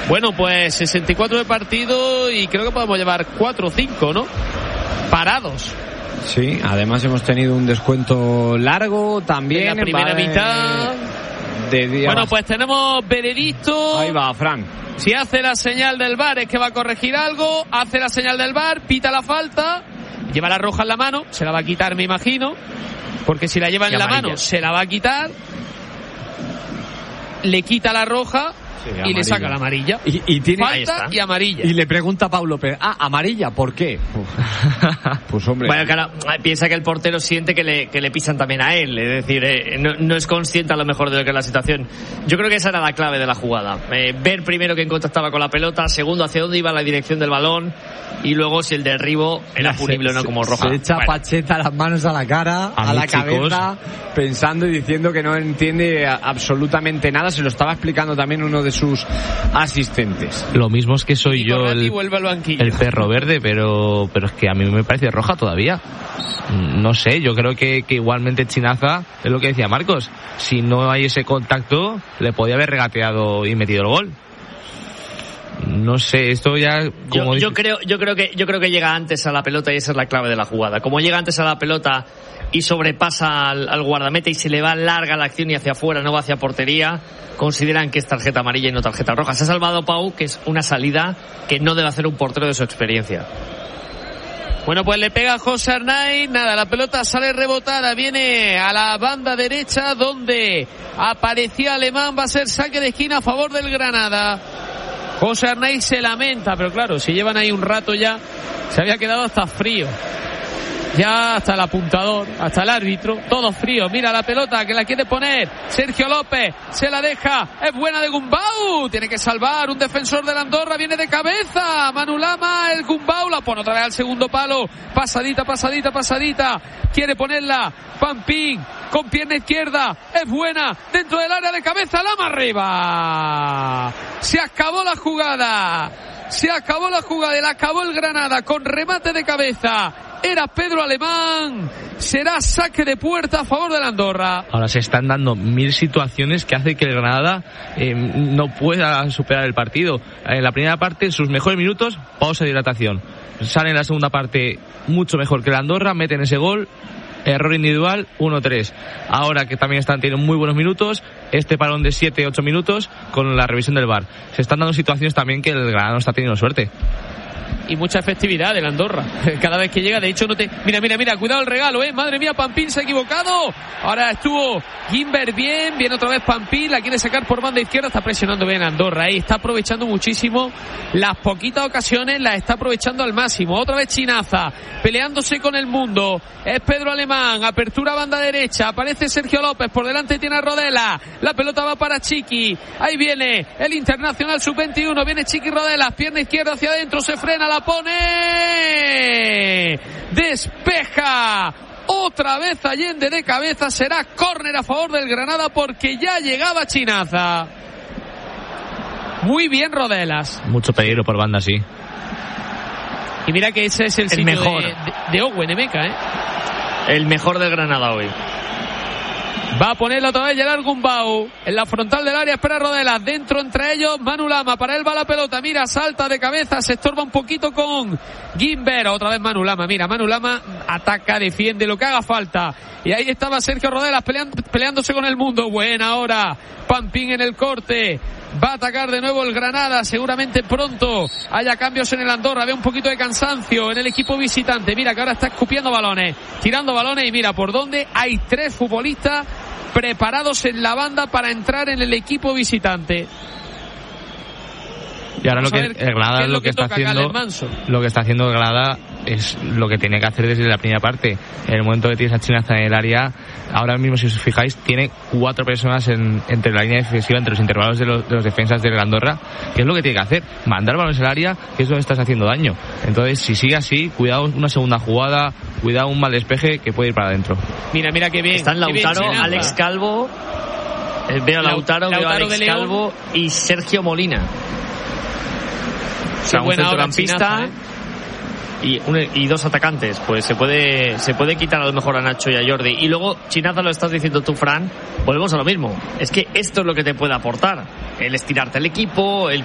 Bueno, pues 64 de partido y creo que podemos llevar 4 o 5, ¿no? Parados. Sí, además hemos tenido un descuento largo también. En la primera mitad. Bueno, pues tenemos veredicto. Ahí va, Fran. Si hace la señal del VAR es que va a corregir algo. Hace la señal del VAR, pita la falta. Lleva la roja en la mano. Se la va a quitar, me imagino. Porque si la lleva en la mano, se la va a quitar. Le quita la roja. Sí, y le saca la amarilla. Y tiene falta y amarilla. Y le pregunta a Pau López, amarilla, ¿por qué? Pues hombre. Bueno, claro, piensa que el portero siente que le pisan también a él. Es decir, no es consciente a lo mejor de lo que es la situación. Yo creo que esa era la clave de la jugada. Ver primero quién contactaba con la pelota, segundo hacia dónde iba la dirección del balón, y luego si el derribo era punible o no como roja. Se echa Pacheta las manos a la cara, a la cabeza, pensando y diciendo que no entiende absolutamente nada. Se lo estaba explicando también uno de sus asistentes. Lo mismo es que soy yo el perro verde, pero es que a mí me parece roja todavía. No sé, yo creo que igualmente Chinaza, es lo que decía Marcos, si no hay ese contacto le podía haber regateado y metido el gol. No sé, esto ya yo creo que llega antes a la pelota y esa es la clave de la jugada. Como llega antes a la pelota y sobrepasa al guardameta y se le va larga la acción y hacia afuera, no va hacia portería, consideran que es tarjeta amarilla y no tarjeta roja. Se ha salvado Pau, que es una salida que no debe hacer un portero de su experiencia. Bueno, pues le pega José Arnaiz, nada, la pelota sale rebotada, viene a la banda derecha donde aparecía Alemán, va a ser saque de esquina a favor del Granada. José Arnaiz se lamenta, pero claro, si llevan ahí un rato ya, se había quedado hasta frío. Ya hasta el apuntador, hasta el árbitro, todo frío. Mira la pelota que la quiere poner Sergio López, se la deja, es buena de Gumbau, tiene que salvar un defensor de la Andorra, viene de cabeza Manu Lama, el Gumbau la pone otra vez al segundo palo, pasadita, quiere ponerla Pampín con pierna izquierda, es buena, dentro del área de cabeza, Lama arriba. Se acabó la jugada y la acabó el Granada con remate de cabeza. Era Pedro Alemán. Será saque de puerta a favor de la Andorra. Ahora se están dando 1000 situaciones que hace que el Granada no pueda superar el partido. En la primera parte, sus mejores minutos, pausa de hidratación. Sale en la segunda parte mucho mejor que la Andorra, meten ese gol. Error individual, 1-3. Ahora que también están teniendo muy buenos minutos, este parón de 7-8 minutos con la revisión del VAR. Se están dando situaciones también que el Granada no está teniendo suerte. Y mucha efectividad del Andorra. Cada vez que llega, de hecho, Mira, cuidado el regalo, madre mía, Pampín se ha equivocado. Ahora estuvo Gimber bien, viene otra vez Pampín, la quiere sacar por banda izquierda, está presionando bien Andorra, está aprovechando muchísimo las poquitas ocasiones, las está aprovechando al máximo. Otra vez Chinaza, peleándose con el mundo, es Pedro Alemán, apertura banda derecha, aparece Sergio López, por delante tiene a Rodela, la pelota va para Chiqui, ahí viene el internacional sub-21, viene Chiqui Rodela, pierna izquierda hacia adentro, se frena, la pone, despeja otra vez Allende de cabeza, será córner a favor del Granada porque ya llegaba Chinaza. Muy bien Rodelas, mucho peligro por banda, sí. Y mira que ese es el sitio mejor de Owen Emeka, el mejor del Granada hoy. Va a ponerlo otra vez Gerard Gumbau en la frontal del área, espera Rodelas, dentro entre ellos Manu Lama, para él va la pelota, mira, salta de cabeza, se estorba un poquito con Gimber, otra vez Manu Lama, mira, Manu Lama ataca, defiende, lo que haga falta, y ahí estaba Sergio Rodelas peleándose con el mundo, buena ahora, Pampín en el corte, va a atacar de nuevo el Granada, seguramente pronto haya cambios en el Andorra, ve un poquito de cansancio en el equipo visitante, mira que ahora está escupiendo balones, tirando balones y mira por dónde hay 3 futbolistas preparados en la banda para entrar en el equipo visitante. Y ahora el Granada lo que está haciendo el Granada es lo que tenía que hacer desde la primera parte. En el momento que tienes a Chinaza en el área, ahora mismo si os fijáis tiene 4 personas entre la línea defensiva, entre los intervalos de los defensas del Andorra, que es lo que tiene que hacer, mandar balones al área, que es donde estás haciendo daño. Entonces si sigue así, cuidado una segunda jugada, cuidado un mal despeje que puede ir para adentro. Mira qué bien. Están Lautaro, Alex Calvo, veo a Lautaro, veo a Alex Calvo y Sergio Molina. O sea, un centrocampista y 2 atacantes, pues se puede quitar a lo mejor a Nacho y a Jordi. Y luego Chinaza, lo estás diciendo tú, Fran, volvemos a lo mismo. Es que esto es lo que te puede aportar, el estirarte el equipo, el